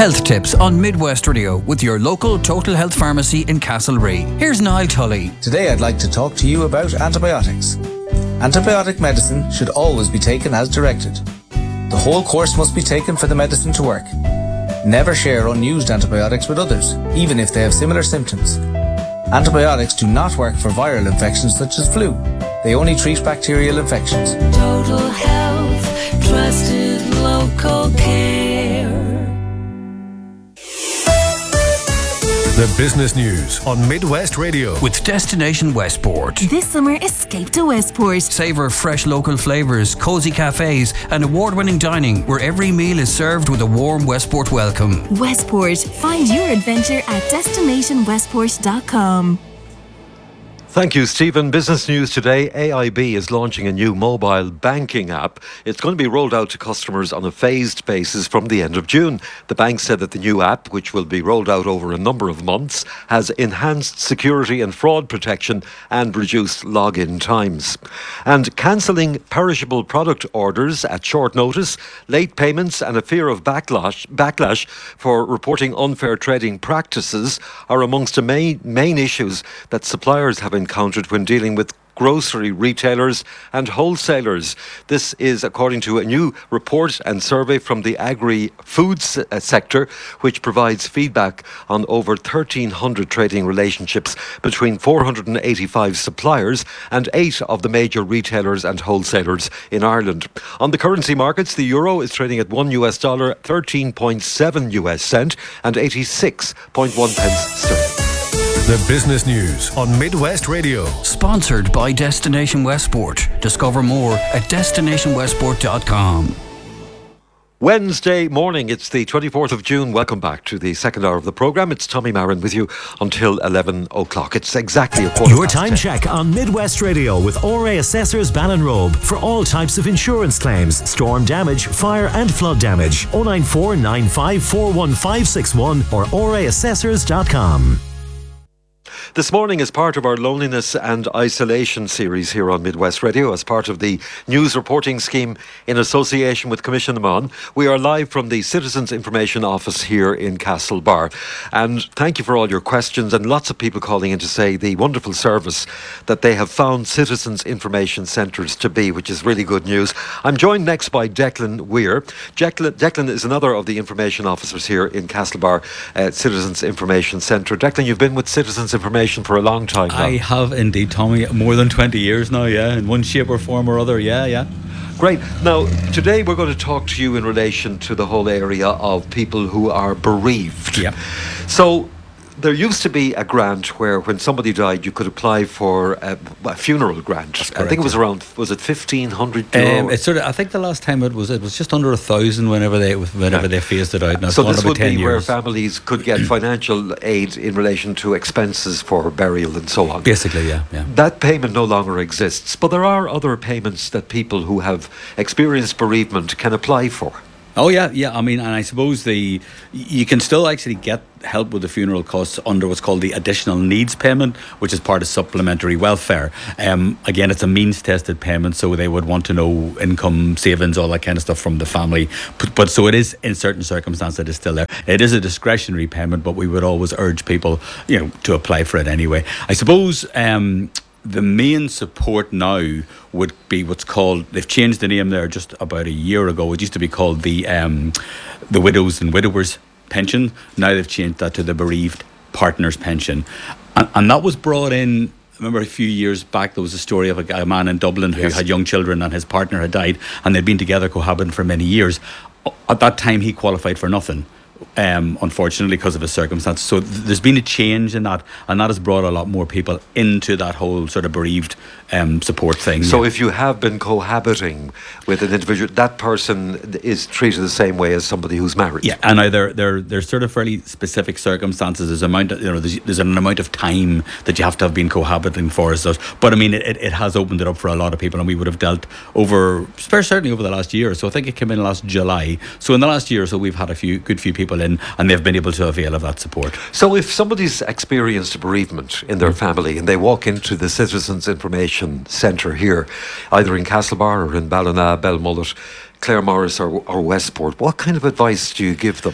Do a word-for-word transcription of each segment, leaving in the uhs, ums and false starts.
Health tips on Midwest Radio with your local Total Health Pharmacy in Castlerea. Here's Niall Tully. Today I'd like to talk to you about antibiotics. Antibiotic medicine should always be taken as directed. The whole course must be taken for the medicine to work. Never share unused antibiotics with others, even if they have similar symptoms. Antibiotics do not work for viral infections such as flu. They only treat bacterial infections. Total Health, trusted local care. The business news on Midwest Radio with Destination Westport. This summer, escape to Westport. Savour fresh local flavours, cosy cafes and award-winning dining where every meal is served with a warm Westport welcome. Westport. Find your adventure at destination westport dot com. Thank you, Stephen. Business news today. A I B is launching a new mobile banking app. It's going to be rolled out to customers on a phased basis from the end of June. The bank said that the new app, which will be rolled out over a number of months, has enhanced security and fraud protection and reduced login times. And cancelling perishable product orders at short notice, late payments and a fear of backlash, backlash for reporting unfair trading practices are amongst the main, main issues that suppliers have encountered when dealing with grocery retailers and wholesalers. This is according to a new report and survey from the agri-food sector, which provides feedback on over thirteen hundred trading relationships between four hundred eighty-five suppliers and eight of the major retailers and wholesalers in Ireland. On the currency markets, the euro is trading at one U S dollar, thirteen point seven U S cent and eighty-six point one pence sterling. The business news on Midwest Radio. Sponsored by Destination Westport. Discover more at destination westport dot com. Wednesday morning, it's the twenty-fourth of June. Welcome back to the second hour of the programme. It's Tommy Marin with you until eleven o'clock. It's exactly a quarter Your past time ten. check on Midwest Radio with O R A Assessors Ballinrobe for all types of insurance claims, storm damage, fire and flood damage. oh nine four nine five four one five six one or o r a assessors dot com. This morning, as part of our Loneliness and Isolation series here on Midwest Radio, as part of the news reporting scheme in association with Commission Amon, we are live from the Citizens Information Office here in Castlebar. And thank you for all your questions and lots of people calling in to say the wonderful service that they have found Citizens Information Centres to be, which is really good news. I'm joined next by Declan Weir. Declan, Declan is another of the information officers here in Castlebar uh, Citizens Information Centre. Declan, you've been with Citizens Information for a long time now. I have indeed, Tommy. More than twenty years now, yeah, in one shape or form or other, yeah, yeah. Great. Now, today we're going to talk to you in relation to the whole area of people who are bereaved. Yeah. So, there used to be a grant where when somebody died you could apply for a, a funeral grant. Correct, I think it was yeah. around, was it fifteen hundred euro? Um, it's sort of, I think the last time it was it was just under a thousand whenever they whenever Yeah. they phased it out. Now, So it's this gone would about ten be where years. families could get financial aid in relation to expenses for burial and so on. Basically, yeah, yeah. That payment no longer exists, but there are other payments that people who have experienced bereavement can apply for. Oh yeah, yeah. I mean, and I suppose the you can still actually get help with the funeral costs under what's called the additional needs payment, which is part of supplementary welfare. Um, again, it's a means-tested payment, so they would want to know income, savings, all that kind of stuff from the family. But, but so it is in certain circumstances, it is still there. It is a discretionary payment, but we would always urge people, you know, to apply for it anyway. I suppose. Um, The main support now would be what's called, they've changed the name there just about a year ago. It used to be called the um, the Widows and Widowers Pension. Now they've changed that to the Bereaved Partners Pension. And, and that was brought in, I remember a few years back there was a story of a, guy, a man in Dublin who Yes. had young children and his partner had died and they'd been together cohabiting for many years. At that time he qualified for nothing. Um, unfortunately, because of his circumstances. So th- there's been a change in that, and that has brought a lot more people into that whole sort of bereaved um, support thing. So yeah. if you have been cohabiting with an individual, that person is treated the same way as somebody who's married. Yeah, and now there there there's sort of fairly specific circumstances. There's amount of, you know there's, there's an amount of time that you have to have been cohabiting for as such. But I mean, it, it has opened it up for a lot of people, and we would have dealt over, certainly over the last year. So I think it came in last July. So in the last year or so, we've had a few good few people in, and they've been able to avail of that support. So if somebody's experienced a bereavement in their family and they walk into the Citizens Information Centre here, either in Castlebar or in Ballina, Belmullet, Claremorris or, or Westport, what kind of advice do you give them?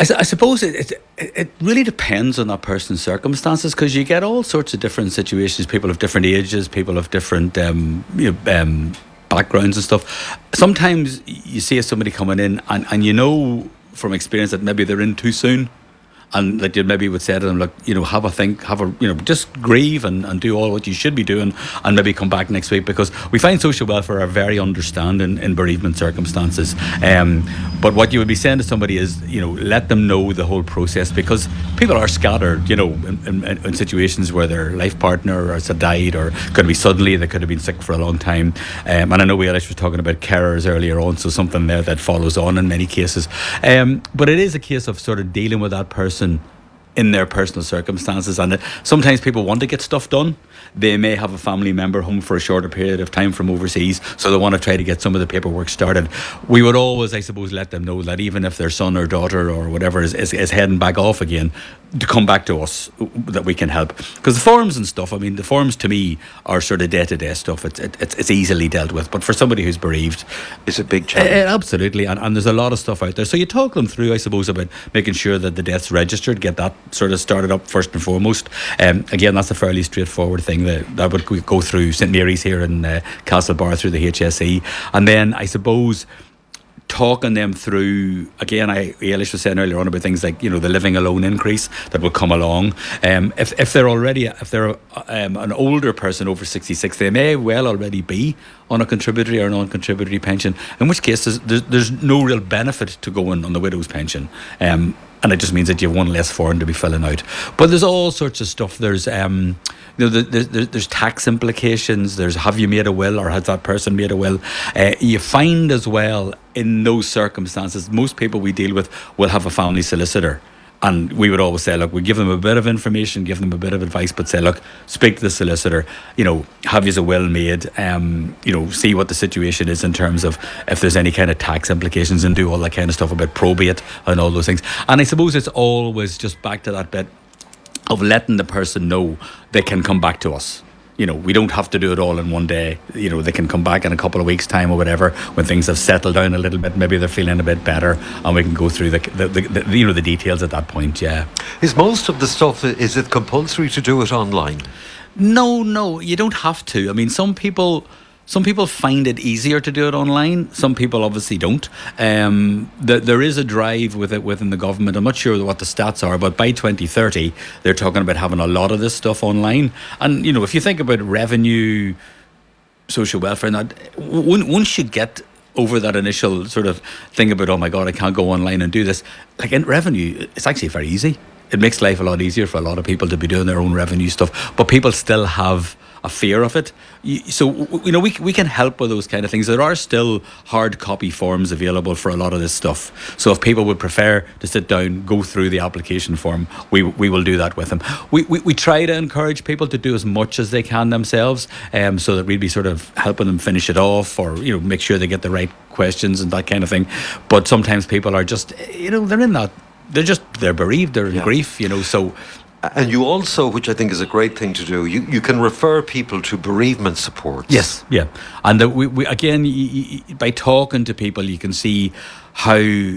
I, I suppose it, it it really depends on that person's circumstances, because you get all sorts of different situations. People of different ages, people of different um, you know, um, backgrounds and stuff. Sometimes you see somebody coming in and, and you know from experience that maybe they're in too soon. And that you maybe would say to them, look, you know, have a think, have a, you know, just grieve and, and do all what you should be doing, and maybe come back next week, because we find social welfare are very understanding in bereavement circumstances. Um, but what you would be saying to somebody is, you know, let them know the whole process, because people are scattered, you know, in, in, in situations where their life partner has died, or could be suddenly, they could have been sick for a long time. Um, and I know we was talking about carers earlier on, so something there that follows on in many cases. Um, but it is a case of sort of dealing with that person in their personal circumstances, and sometimes people want to get stuff done. They may have a family member home for a shorter period of time from overseas, so they want to try to get some of the paperwork started. We would always, I suppose, let them know that even if their son or daughter or whatever is, is, is heading back off again, to come back to us, that we can help. Because the forms and stuff, I mean, the forms to me are sort of day-to-day stuff. It's it, it's, it's easily dealt with. But for somebody who's bereaved, it's a big challenge. Uh, absolutely, and, and there's a lot of stuff out there. So you talk them through, I suppose, about making sure that the death's registered, get that sort of started up first and foremost. Um, again, that's a fairly straightforward thing that, that would go through St Mary's here in uh, Castlebar through the H S E. And then I suppose talking them through, again, I Eilish was saying earlier on about things like, you know, the living alone increase that will come along. Um, if if they're already, if they're um, an older person over sixty-six, they may well already be on a contributory or non-contributory pension, in which case there's, there's, there's no real benefit to going on the widow's pension. Um, and it just means that you have one less form to be filling out. But there's all sorts of stuff. There's um, you know, there's, there's, there's tax implications. There's, have you made a will, or has that person made a will? Uh, you find as well in those circumstances, most people we deal with will have a family solicitor. And we would always say, look, we give them a bit of information, give them a bit of advice, but say, look, speak to the solicitor, you know, have you a will made, um, you know, see what the situation is in terms of if there's any kind of tax implications, and do all that kind of stuff about probate and all those things. And I suppose it's always just back to that bit of letting the person know they can come back to us. You know, we don't have to do it all in one day. You know, they can come back in a couple of weeks' time or whatever, when things have settled down a little bit. Maybe they're feeling a bit better, and we can go through the, the, the, the you know, the details at that point. Yeah. Is most of the stuff, is it compulsory to do it online? No, no, you don't have to. I mean, some people. Some people find it easier to do it online. Some people obviously don't. Um, the, there is a drive with it within the government. I'm not sure what the stats are, but by twenty thirty, they're talking about having a lot of this stuff online. And, you know, if you think about revenue, social welfare, and that, once you get over that initial sort of thing about, oh my God, I can't go online and do this, like in revenue, it's actually very easy. It makes life a lot easier for a lot of people to be doing their own revenue stuff, but people still have a fear of it. So, you know, we we can help with those kind of things. There are still hard copy forms available for a lot of this stuff. So if people would prefer to sit down, go through the application form, we we will do that with them. We we, we try to encourage people to do as much as they can themselves, um, so that we'd be sort of helping them finish it off, or, you know, make sure they get the right questions and that kind of thing. But sometimes people are just, you know, they're in that, they're just, they're bereaved, they're in Yeah. grief, you know, so... And you also, which I think is a great thing to do, you, you can refer people to bereavement support. Yes, yeah. And the, we, we again, y- y- by talking to people, you can see how, and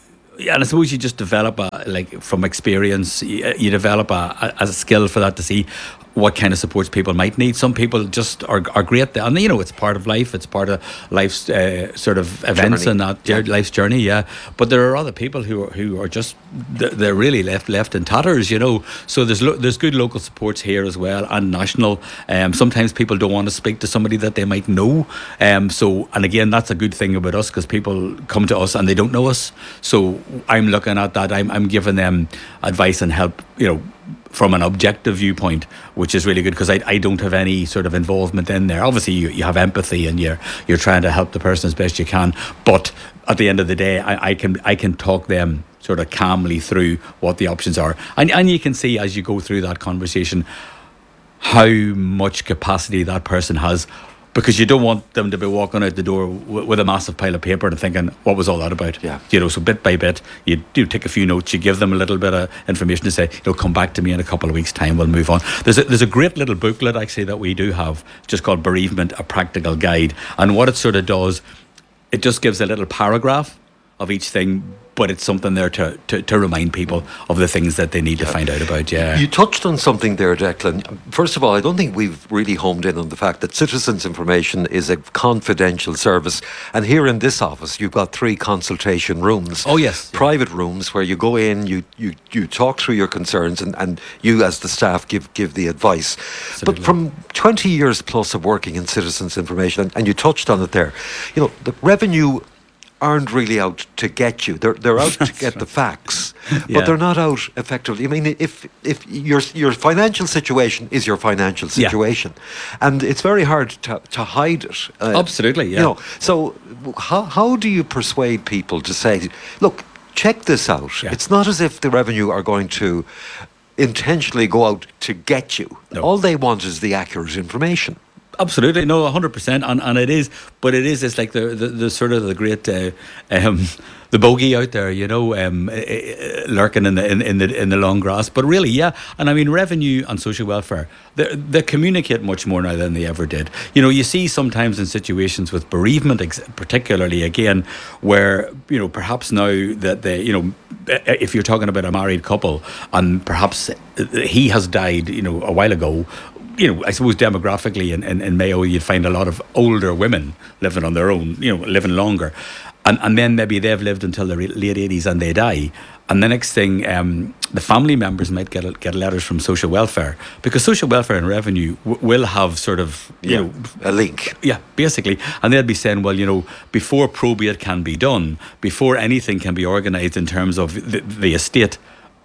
I suppose you just develop, a, like, from experience, you, you develop a, a, a skill for that, to see what kind of supports people might need. Some people just are, are great, and, you know, it's part of life, it's part of life's uh, sort of events, Journey. and that yeah. life's journey, yeah. But there are other people who are, who are just, they're really left left in tatters, you know. So there's lo- there's good local supports here as well, and national. Um, sometimes people don't want to speak to somebody that they might know. Um, so, and again, that's a good thing about us, because people come to us and they don't know us. So I'm looking at that. I'm I'm giving them advice and help, you know, from an objective viewpoint, which is really good, because I, I don't have any sort of involvement in there. Obviously, you, you have empathy, and you're you're trying to help the person as best you can. But at the end of the day, I, I can I can talk them sort of calmly through what the options are, and and you can see as you go through that conversation how much capacity that person has. Because you don't want them to be walking out the door w- with a massive pile of paper and thinking, what was all that about? Yeah. You know, so bit by bit, you do take a few notes, you give them a little bit of information to say, you know, come back to me in a couple of weeks' time, we'll move on. There's a, there's a great little booklet, actually, that we do have, just called Bereavement, A Practical Guide. And what it sort of does, it just gives a little paragraph of each thing but it's something there to, to, to remind people of the things that they need yeah. to find out about. Yeah, you touched on something there, Declan. First of all, I don't think we've really homed in on the fact that citizens' information is a confidential service, and here in this office you've got three consultation rooms. Oh yes, private yeah. rooms where you go in, you you, you talk through your concerns, and, and you as the staff give give the advice. Absolutely. But from twenty years plus of working in citizens' information, and, and you touched on it there, you know, the revenue aren't really out to get you. They're they're out to get the facts, yeah. but they're not out effectively. I mean, if if your your financial situation is your financial situation, yeah. and it's very hard to to hide it. Uh, Absolutely, yeah. You know, so how how do you persuade people to say, look, check this out? Yeah. It's not as if the revenue are going to intentionally go out to get you. No. All they want is the accurate information. Absolutely, no, one hundred percent, and and it is, but it is, it's like the the, the sort of the great, uh, um, the bogey out there, you know, um, uh, lurking in the in, in the in the long grass. But really, yeah, and I mean, revenue and social welfare, they they communicate much more now than they ever did. You know, you see sometimes in situations with bereavement, ex- particularly again, where you know perhaps now that they, you know, if you're talking about a married couple and perhaps he has died, you know, a while ago. You know, I suppose demographically in, in, in Mayo, you'd find a lot of older women living on their own, you know, living longer. And and then maybe they've lived until their late eighties and they die. And the next thing, um, the family members might get get letters from social welfare, because social welfare and revenue w- will have sort of, you yeah, know, a link. Yeah, basically. And they'll be saying, well, you know, before probate can be done, before anything can be organised in terms of the, the estate,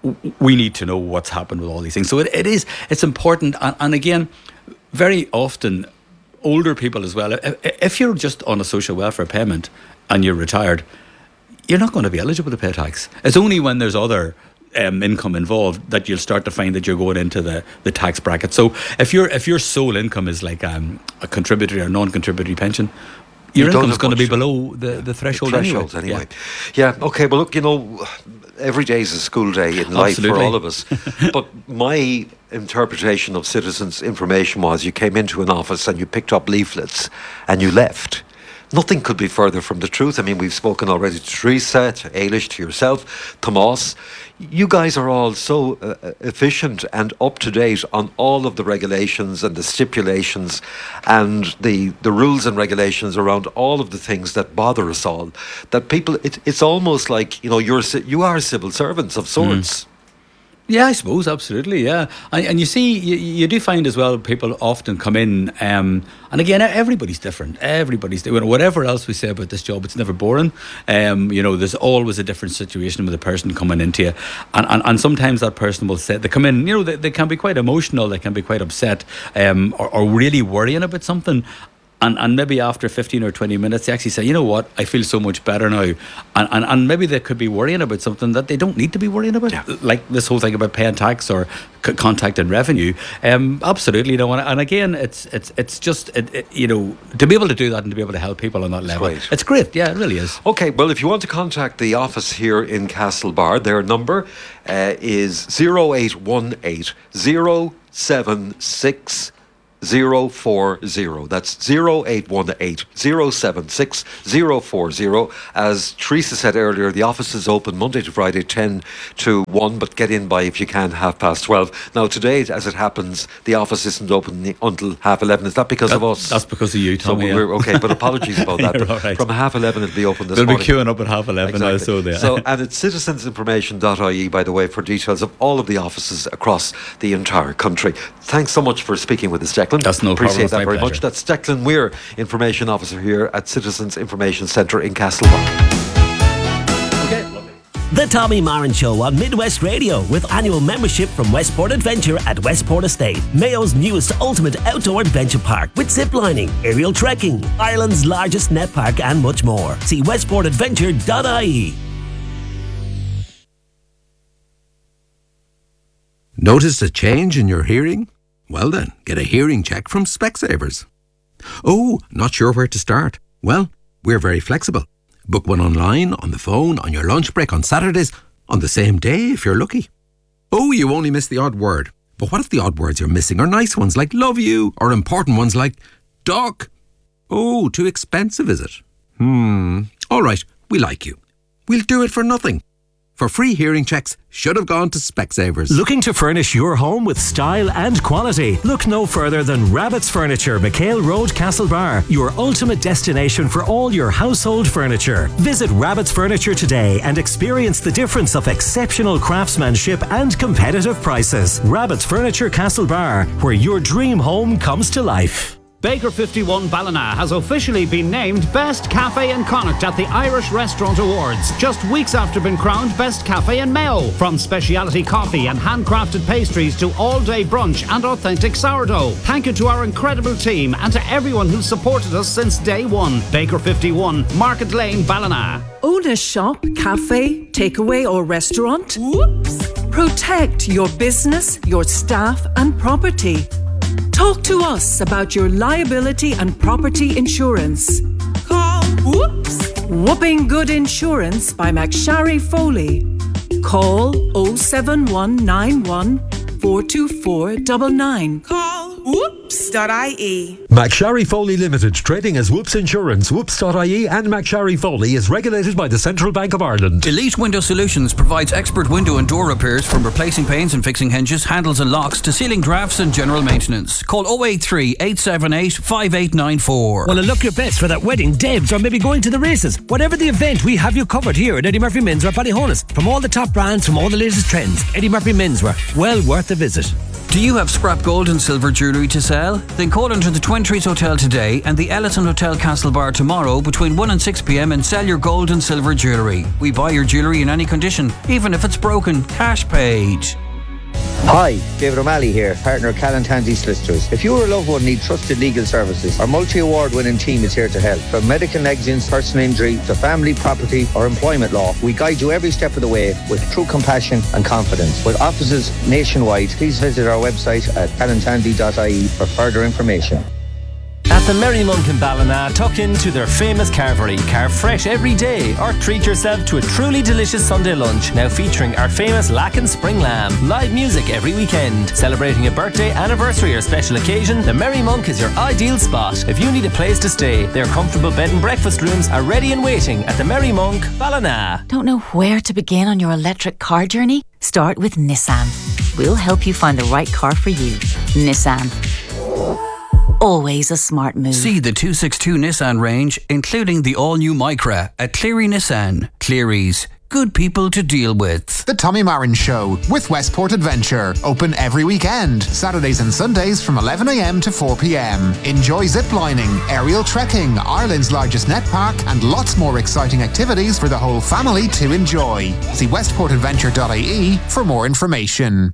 we need to know what's happened with all these things. So it, it is, it's important. And, and again, very often, older people as well, if, if you're just on a social welfare payment and you're retired, you're not going to be eligible to pay tax. It's only when there's other um, income involved that you'll start to find that you're going into the, the tax bracket. So if, you're, if your sole income is like um, a contributory or non-contributory pension, your you income's going to be below the, the threshold, the threshold anyway. anyway. Yeah. yeah, okay, well, look, you know, every day is a school day in life Absolutely. for all of us. But my interpretation of citizens' information was you came into an office and you picked up leaflets and you left. Nothing could be further from the truth. I mean, we've spoken already to Teresa, to Ailish, to yourself, Tomas. You guys are all so uh, efficient and up to date on all of the regulations and the stipulations and the, the rules and regulations around all of the things that bother us all. That people, it, it's almost like, you know, you're you are civil servants of sorts. Mm. Yeah, I suppose, absolutely, yeah. And, and you see, you, you do find as well, people often come in, um, and again, everybody's different. Everybody's different. Whatever else we say about this job, it's never boring. Um, you know, there's always a different situation with a person coming into you. And, and, and sometimes that person will say, they come in, you know, they, they can be quite emotional, they can be quite upset, um, or, or really worrying about something. And and maybe after fifteen or twenty minutes, they actually say, you know what, I feel so much better now. And, and and maybe they could be worrying about something that they don't need to be worrying about. Yeah. Like this whole thing about paying tax or c- contact and revenue. Um, absolutely, you know, and, and again, it's it's it's just, it, it, you know, to be able to do that and to be able to help people on that level. Great. It's great, yeah, it really is. Okay, well, if you want to contact the office here in Castlebar, their number uh, is zero eight one eight zero seven six zero four zero. That's zero eight one eight zero seven six zero four zero. As Teresa said earlier, the office is open Monday to Friday ten to one, but get in by, if you can, half past twelve. Now today, as it happens, the office isn't open until half eleven. Is that because that, of us? That's because of you, Tommy. So we're, okay, but apologies about that. But right. From half eleven it'll be open this They'll morning. They'll be queuing up at half eleven exactly. now, so there. So, and it's citizens information dot I E, by the way, for details of all of the offices across the entire country. Thanks so much for speaking with us, Declan. That's no Appreciate problem. that very pleasure. much. That's Declan Weir, Information Officer here at Citizens Information Centre in Castlebar. Okay, lovely. The Tommy Marin Show on Midwest Radio, with annual membership from Westport Adventure at Westport Estate, Mayo's newest ultimate outdoor adventure park, with ziplining, aerial trekking, Ireland's largest net park, and much more. See westport adventure dot I E. Noticed a change in your hearing? Well then, get a hearing check from Specsavers. Oh, not sure where to start? Well, we're very flexible. Book one online, on the phone, on your lunch break, on Saturdays, on the same day if you're lucky. Oh, you only missed the odd word. But what if the odd words you're missing are nice ones like love you, or important ones like duck? Oh, too expensive, is it? Hmm, all right, we like you. we'll do it for nothing. For free hearing checks, should have gone to Specsavers. Looking to furnish your home with style and quality? Look no further than Rabbit's Furniture, McHale Road, Castlebar, your ultimate destination for all your household furniture. Visit Rabbit's Furniture today and experience the difference of exceptional craftsmanship and competitive prices. Rabbit's Furniture, Castlebar, where your dream home comes to life. Baker fifty-one Ballina has officially been named Best Cafe in Connacht at the Irish Restaurant Awards, just weeks after being crowned Best Cafe in Mayo. From specialty coffee and handcrafted pastries to all-day brunch and authentic sourdough. Thank you to our incredible team and to everyone who's supported us since day one. Baker fifty-one, Market Lane, Ballina. Own a shop, cafe, takeaway or restaurant? Whoops! Protect your business, your staff and property. Talk to us about your liability and property insurance. Call Whoops! Whooping Good Insurance by McSharry Foley. Call oh seven one nine one, four two four nine nine. Call whoops dot I E. McSharry Foley Limited, trading as Whoops Insurance, whoops dot I E and McSharry Foley is regulated by the Central Bank of Ireland. Elite Window Solutions provides expert window and door repairs, from replacing panes and fixing hinges, handles and locks to sealing drafts and general maintenance. Call oh eight three, eight seven eight, five eight nine four. Well, look your best for that wedding, Debs, or maybe going to the races. Whatever the event, we have you covered here at Eddie Murphy Men's or Ballyhonus. From all the top brands, from all the latest trends, Eddie Murphy Menswear, well worth a visit. Do you have scrap gold and silver jewellery to sell? Then call into the Twin Trees Hotel today and the Ellison Hotel Castlebar tomorrow between one and six p m and sell your gold and silver jewellery. We buy your jewellery in any condition, even if it's broken, cash paid. Hi, David O'Malley here, partner of Callan Tansey Solicitors. If you or a loved one need trusted legal services, our multi-award winning team is here to help. From medical negligence, personal injury, to family, property or employment law, we guide you every step of the way with true compassion and confidence. With offices nationwide, please visit our website at callan tansey dot I E for further information. At the Merry Monk in Ballina, tuck into their famous carvery. Carve fresh every day or treat yourself to a truly delicious Sunday lunch, now featuring our famous Lacken Spring Lamb. Live music every weekend. Celebrating a birthday, anniversary or special occasion, the Merry Monk is your ideal spot. If you need a place to stay, their comfortable bed and breakfast rooms are ready and waiting at the Merry Monk, Ballina. Don't know where to begin on your electric car journey? Start with Nissan. We'll help you find the right car for you. Nissan. Always a smart move. See the two sixty-two Nissan range, including the all-new Micra at Cleary Nissan. Cleary's. Good people to deal with. The Tommy Marin Show with Westport Adventure. Open every weekend. Saturdays and Sundays from eleven a m to four p m. Enjoy ziplining, aerial trekking, Ireland's largest net park, and lots more exciting activities for the whole family to enjoy. See westport adventure dot I E for more information.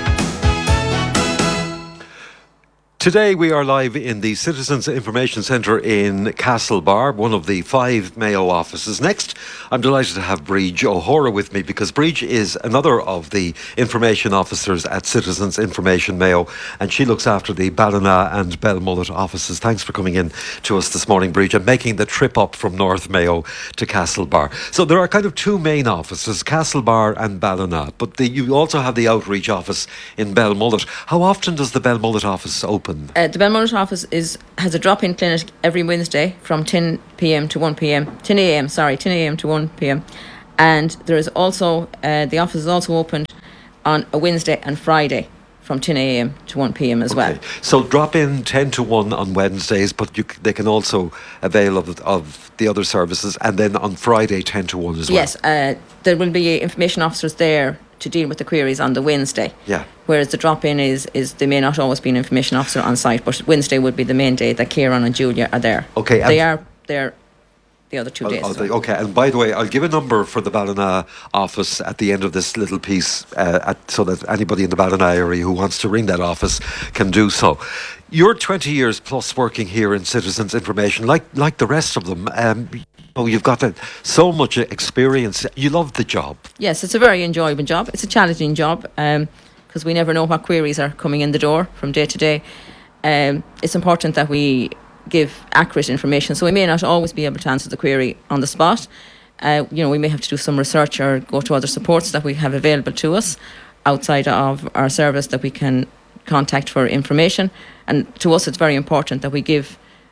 Today we are live in the Citizens Information Centre in Castlebar, one of the five Mayo offices. Next, I'm delighted to have Bríd O'Hora with me, because Bríd is another of the information officers at Citizens Information Mayo, and she looks after the Ballina and Belmullet offices. Thanks for coming in to us this morning, Bríd, and making the trip up from North Mayo to Castlebar. So there are kind of two main offices, Castlebar and Ballina, but the, you also have the outreach office in Belmullet. How often does the Belmullet office open? Uh, the Belmullet office is has a drop-in clinic every Wednesday from ten p m to one p m ten a m sorry, ten a m to one p m And there is also, uh, the office is also opened on a Wednesday and Friday from ten a m to one p m as okay. well. So drop in ten to one on Wednesdays, but you, they can also avail of, of the other services, and then on Friday ten to one as well. Yes, uh, there will be information officers there to deal with the queries on the Wednesday. Yeah. Whereas the drop-in is, is they may not always be an information officer on site, but Wednesday would be the main day that Kieran and Julia are there. Okay. They are there the other two I'll, days. I'll as well. think, okay, and by the way, I'll give a number for the Ballina office at the end of this little piece, uh, at, so that anybody in the Ballina area who wants to ring that office can do so. You're twenty years plus working here in Citizens Information, like like the rest of them. Um, Oh, you've got a, so much experience. You love the job. Yes, it's a very enjoyable job. It's a challenging job because um, we never know what queries are coming in the door from day to day. Um, it's important that we give accurate information, so we may not always be able to answer the query on the spot. Uh, you know, we may have to do some research or go to other supports that we have available to us outside of our service that we can contact for information. And to us, it's very important that we give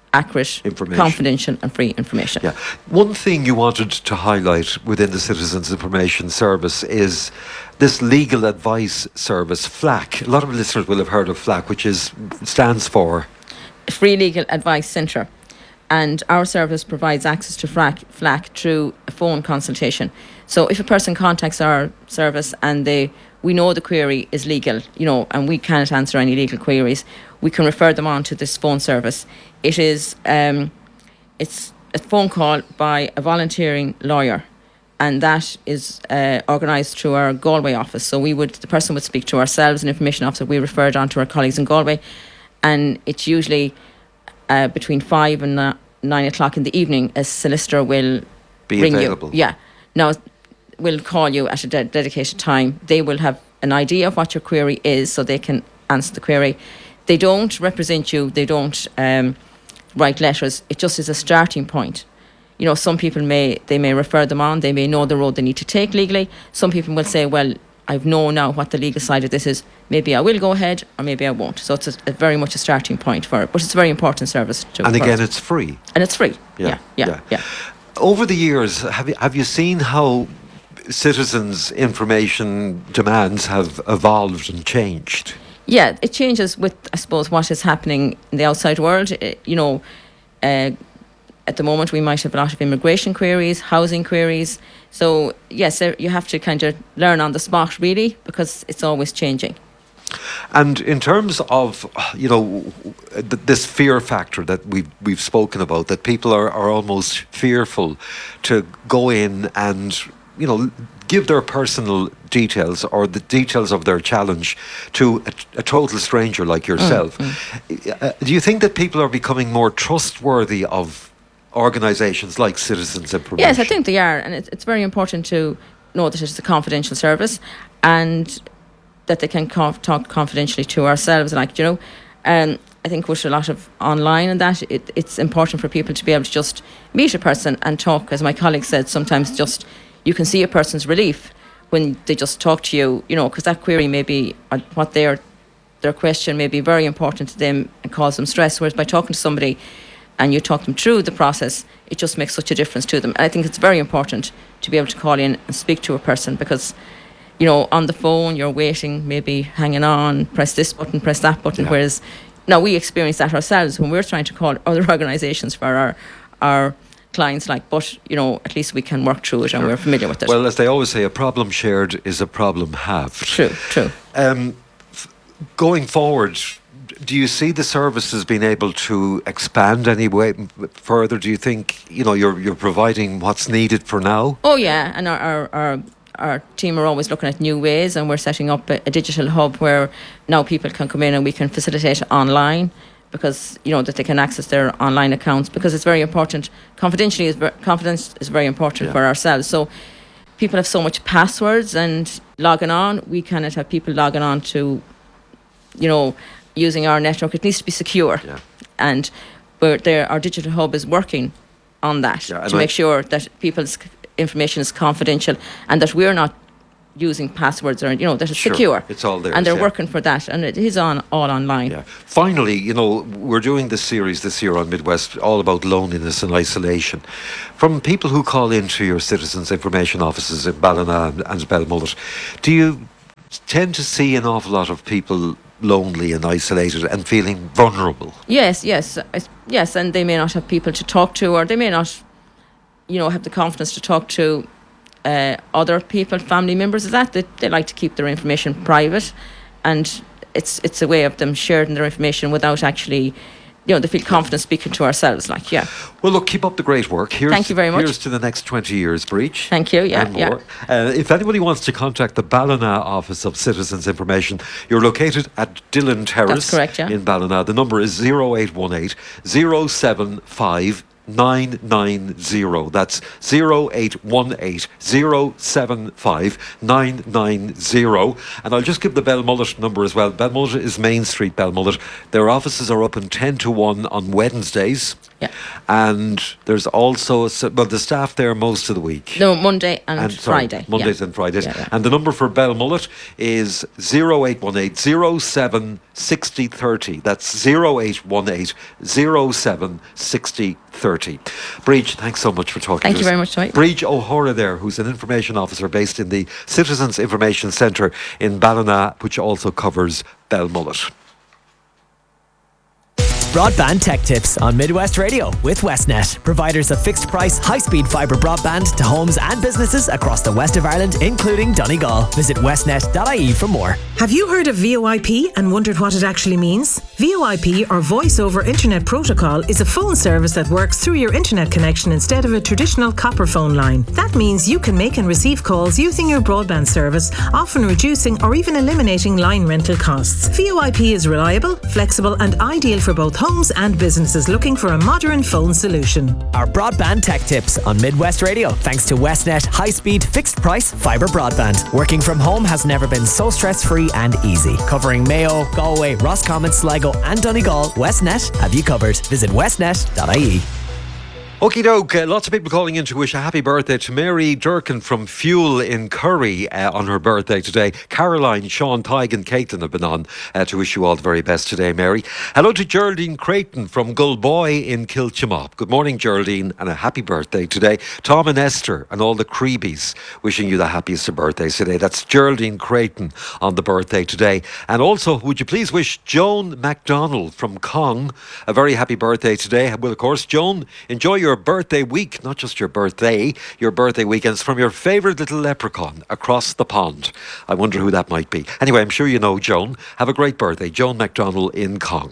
accurate, Information. confidential and free information. Yeah. One thing you wanted to highlight within the Citizens Information Service is this legal advice service, FLAC. A lot of listeners will have heard of FLAC, which is stands for Free Legal Advice Centre. And our service provides access to FLAC, FLAC through a phone consultation. So if a person contacts our service and they we know the query is legal, you know, and we cannot answer any legal queries, we can refer them on to this phone service. It is um, it's a phone call by a volunteering lawyer, and that is uh, organised through our Galway office. So we would the person would speak to ourselves, an information officer. We refer it on to our colleagues in Galway, and it's usually uh, between five and uh, nine o'clock in the evening. A solicitor will Be ring available. you. Yeah, now will call you at a de- dedicated time. They will have an idea of what your query is, so they can answer the query. They don't represent you. They don't um, write letters. It just is a starting point. You know, some people may they may refer them on. They may know the road they need to take legally. Some people will say, well, I've known now what the legal side of this is. Maybe I will go ahead, or maybe I won't. So it's a, a very much a starting point for it. But it's a very important service to. And again, for us. it's free. And it's free. Yeah, Yeah, yeah, yeah. yeah. Over the years, have you have you seen how citizens' information demands have evolved and changed? Yeah, it changes with, I suppose, what is happening in the outside world. Uh, you know, uh, at the moment we might have a lot of immigration queries, housing queries. So yes, uh, you have to kind of learn on the spot, really, because it's always changing. And in terms of, you know, th- this fear factor that we've, we've spoken about, that people are, are almost fearful to go in and, you know, give their personal details or the details of their challenge to a, a total stranger like yourself. Mm, mm. Uh, do you think that people are becoming more trustworthy of organisations like Citizens Information? Yes, I think they are, and it's, it's very important to know that it's a confidential service and that they can conf- talk confidentially to ourselves, like, you know. Um, I think with a lot of online and that, it, it's important for people to be able to just meet a person and talk. As my colleague said, sometimes just you can see a person's relief when they just talk to you, you know, because that query may be, uh, what their their question may be very important to them and cause them stress. Whereas by talking to somebody and you talk them through the process, it just makes such a difference to them. And I think it's very important to be able to call in and speak to a person, because, you know, on the phone you're waiting, maybe hanging on, press this button, press that button. Yeah. Whereas now we experience that ourselves when we're trying to call other organisations for our our clients, like, but, you know, at least we can work through it and we're familiar with it. Well, as they always say, a problem shared is a problem halved. True, true. Um, f- going forward, do you see the services being able to expand any way m- further? Do you think, you know, you're you're providing what's needed for now? Oh yeah, and our our, our our team are always looking at new ways, and we're setting up a, a digital hub where now people can come in and we can facilitate online, because, you know, that they can access their online accounts, because it's very important. Confidentially is ver- confidence is very important Yeah. for ourselves. So people have so much passwords and logging on. We cannot have people logging on to, you know, using our network. It needs to be secure. Yeah. And we're there, our digital hub is working on that Yeah, and to I- make sure that people's c- information is confidential and that we're not using passwords, or, you know, that it's Sure, secure. it's all theirs, And they're yeah. working for that, and it is on all online. Yeah. Finally, you know, we're doing this series this year on Midwest all about loneliness and isolation. From people who call into your Citizens Information offices in Ballina and, and Belmullet, do you tend to see an awful lot of people lonely and isolated and feeling vulnerable? Yes, yes, I- yes, and they may not have people to talk to, or they may not, you know, have the confidence to talk to uh, other people, family members of that. They, they like to keep their information private, and it's it's a way of them sharing their information without actually, you know, they feel confident speaking to ourselves, like, yeah. Well, look, keep up the great work. Here's, Thank you very much. Here's to the next twenty years, Breach. Thank you, yeah, and yeah. more. Uh, if anybody wants to contact the Ballina office of Citizens Information, you're located at Dillon Terrace That's correct, yeah. in Ballina. The number is zero eight one eight, zero seven five, nine nine zero. That's zero eight one eight, zero seven five, nine nine zero. And I'll just give the Belmullet number as well. Belmullet is Main Street, Belmullet. Their offices are open ten to one on Wednesdays. Yeah. And there's also, a, s- well, the staff there most of the week. No, Monday and, And, sorry, Friday. Mondays yeah. and Fridays. Yeah, yeah. And the number for Belmullet is zero eight one eight, zero seven, six zero three zero. That's zero eight one eight, zero seven, six zero three zero. Breach, thanks so much for talking Thank to you us. very much, Dwight. Breach O'Hara there, who's an information officer based in the Citizens Information Centre in Ballina, which also covers Belmullet. Broadband Tech Tips on Midwest Radio with Westnet, providers of fixed price, high speed fibre broadband to homes and businesses across the west of Ireland, including Donegal. Visit westnet dot I E for more. Have you heard of V O I P and wondered what it actually means? V O I P, or Voice over Internet Protocol, is a phone service that works through your internet connection instead of a traditional copper phone line. That means you can make and receive calls using your broadband service, often reducing or even eliminating line rental costs. V O I P is reliable, flexible and ideal for both homes and businesses looking for a modern phone solution. Our Broadband Tech Tips on Midwest Radio, thanks to Westnet high speed, fixed price fibre broadband. Working from home has never been so stress free and easy. Covering Mayo, Galway, Roscommon, Sligo, and Donegal, Westnet have you covered. Visit westnet dot I E. Okie doke, uh, lots of people calling in to wish a happy birthday to Mary Durkin from Fuel in Curry uh, on her birthday today. Caroline, Sean, Tig and Caitlin have been on uh, to wish you all the very best today, Mary. Hello to Geraldine Creighton from Gullboy in Kilchimop. Good morning, Geraldine, and a happy birthday today. Tom and Esther and all the Creebies wishing you the happiest of birthdays today. That's Geraldine Creighton on the birthday today. And also, would you please wish Joan MacDonald from Cong a very happy birthday today. Well, of course, Joan, enjoy your birthday week, not just your birthday, your birthday weekends from your favourite little leprechaun across the pond. I wonder who that might be. Anyway, I'm sure you know Joan. Have a great birthday. Joan MacDonald in Cong.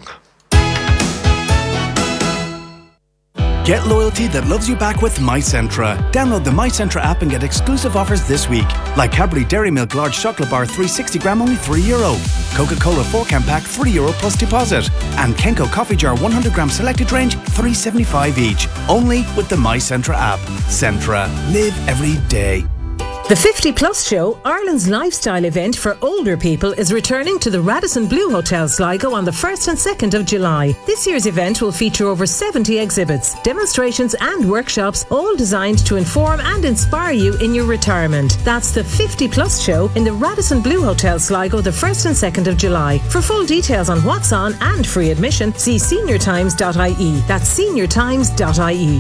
Get loyalty that loves you back with MyCentra. Download the MyCentra app and get exclusive offers this week. Like Cadbury Dairy Milk Large Chocolate Bar three hundred sixty gram, only three euro. Coca-Cola four can pack, three euro plus deposit. And Kenko Coffee Jar one hundred gram selected range, three seventy-five each. Only with the MyCentra app. Centra. Live every day. The fifty plus Show, Ireland's lifestyle event for older people, is returning to the Radisson Blu Hotel Sligo on the first and second of July. This year's event will feature over seventy exhibits, demonstrations and workshops, all designed to inform and inspire you in your retirement. That's the fifty plus Show in the Radisson Blu Hotel Sligo the first and second of July. For full details on what's on and free admission, see senior times dot I E. That's senior times dot I E.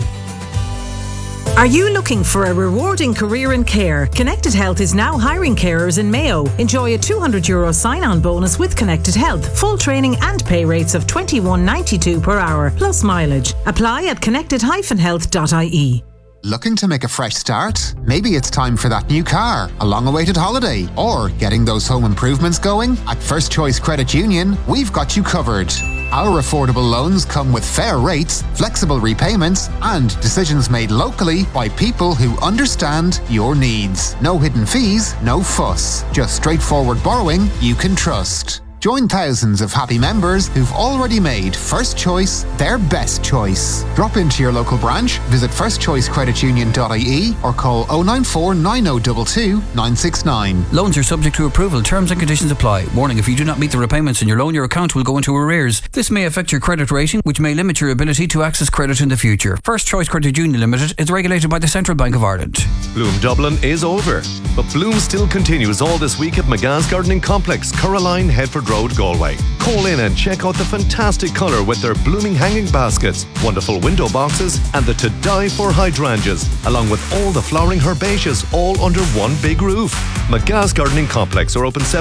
Are you looking for a rewarding career in care? Connected Health is now hiring carers in Mayo. Enjoy a two hundred euro sign-on bonus with Connected Health. Full training and pay rates of twenty-one ninety-two per hour, plus mileage. Apply at connected dash health dot I E. Looking to make a fresh start? Maybe it's time for that new car, a long-awaited holiday, or getting those home improvements going? At First Choice Credit Union, we've got you covered. Our affordable loans come with fair rates, flexible repayments, and decisions made locally by people who understand your needs. No hidden fees, no fuss. Just straightforward borrowing you can trust. Join thousands of happy members who've already made First Choice their best choice. Drop into your local branch, visit first choice credit union dot I E or call oh nine four nine oh two two nine six nine. Loans are subject to approval. Terms and conditions apply. Warning, if you do not meet the repayments in your loan, your account will go into arrears. This may affect your credit rating, which may limit your ability to access credit in the future. First Choice Credit Union Limited is regulated by the Central Bank of Ireland. Bloom Dublin is over, but Bloom still continues all this week at McGa's Gardening Complex, Coraline, Headford Road, Galway. Call in and check out the fantastic colour with their blooming hanging baskets, wonderful window boxes and the to die for hydrangeas, along with all the flowering herbaceaus all under one big roof. McGa's Gardening Complex are open seven